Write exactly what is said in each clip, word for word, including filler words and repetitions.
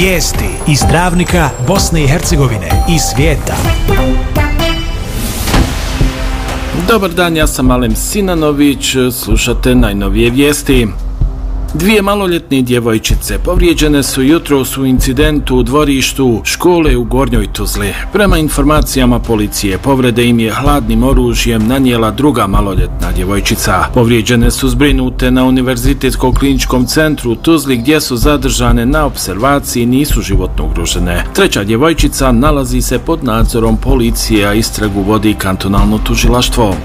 Vijesti iz Travnika, Bosne i Hercegovine i svijeta. Dobar dan, ja sam Alem Sinanović, slušate najnovije vijesti. Dvije maloljetne djevojčice povrijeđene su jutros u incidentu u dvorištu škole u Gornjoj Tuzli. Prema informacijama policije, povrede im je hladnim oružjem nanijela druga maloljetna djevojčica. Povrijeđene su zbrinute na Univerzitetskom kliničkom centru u Tuzli gdje su zadržane na opservaciji i nisu životno ugrožene. Treća djevojčica nalazi se pod nadzorom policije, a istragu vodi kantonalno tužilaštvo.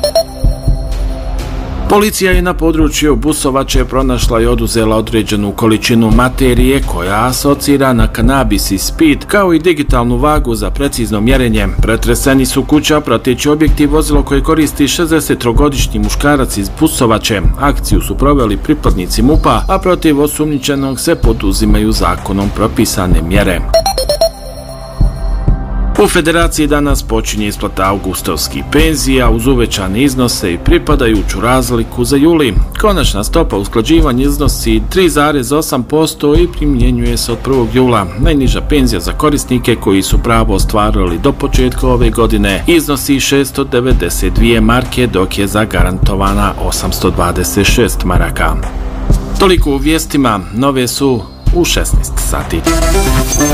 Policija je na području Busovače pronašla i oduzela određenu količinu materije koja asocira na kanabis i speed, kao i digitalnu vagu za precizno mjerenje. Pretreseni su kuća, prateći objekti, vozilo koje koristi šezdesettrogodišnji muškarac iz Busovače. Akciju su proveli pripadnici MUP-a, a protiv osumnjičenog se poduzimaju zakonom propisane mjere. U Federaciji danas počinje isplata augustovskih penzija uz uvećane iznose i pripadajuću razliku za juli. Konačna stopa usklađivanja iznosi tri zarez osam posto i primjenjuje se od prvog jula. Najniža penzija za korisnike koji su pravo ostvarili do početka ove godine iznosi šessto devedeset dvije marke, dok je zagarantovana osamsto dvadeset šest maraka. Toliko u vijestima, nove su u šesnaest sati.